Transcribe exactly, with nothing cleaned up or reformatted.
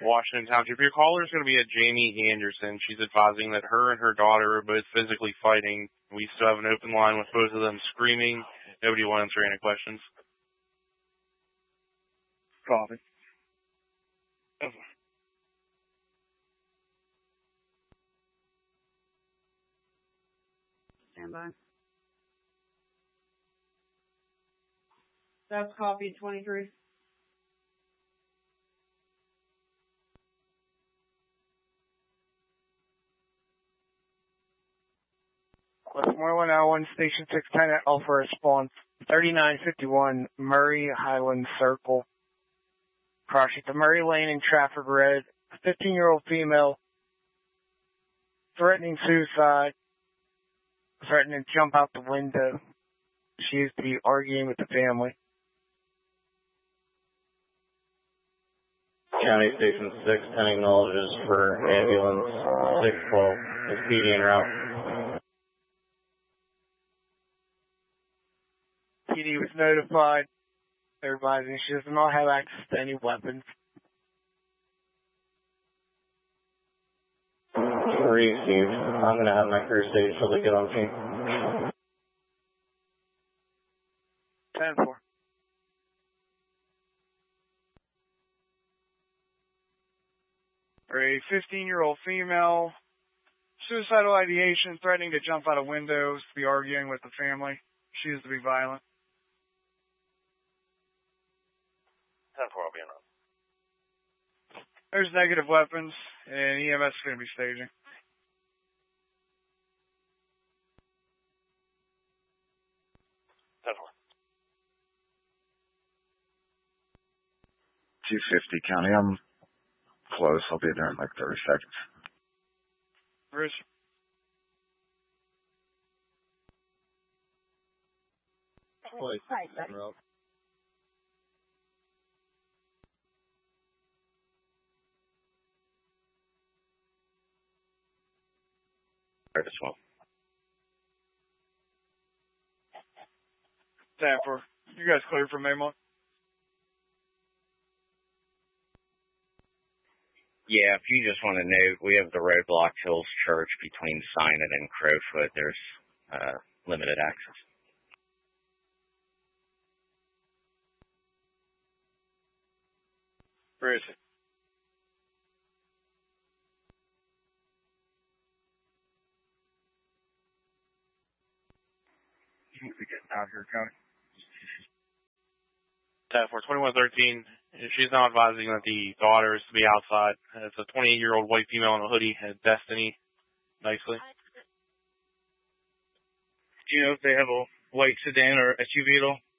Washington Township. Your caller is going to be a Jamie Anderson. She's advising that her and her daughter are both physically fighting. We still have an open line with both of them screaming. Nobody will answer any questions. Copy. Stand by. That's copy twenty-three. Westmoreland L one, Station six ten at Alpha Response, thirty-nine fifty-one Murray Highland Circle. Crossing to Murray Lane in Trafford Red. A fifteen-year-old female threatening suicide, threatening to jump out the window. She is to be arguing with the family. County Station six ten acknowledges for ambulance six twelve is P D en route. P D was notified. They're advising she does not have access to any weapons. Received. I'm going to have my crew stay until they get on scene. ten four. A fifteen-year-old female, suicidal ideation, threatening to jump out of windows, to be arguing with the family. She is to be violent. ten four, I'll be in route. There's negative weapons, and E M S is going to be staging. ten four. two fifty County, I'm close. I'll be there in like thirty seconds. Bruce. Twice. En route. Right as well. ten four. You guys clear for Maymont? Yeah, if you just want to know, we have the roadblock Hills Church between Sinot and Crowfoot. There's uh, limited access. Where is it? You need to be getting out here, County. ten four, twenty-one thirteen. She's now advising that the daughter is to be outside. It's a twenty-eight-year-old white female in a hoodie, has Destiny, nicely. Do you know if they have a white sedan or S U V at all?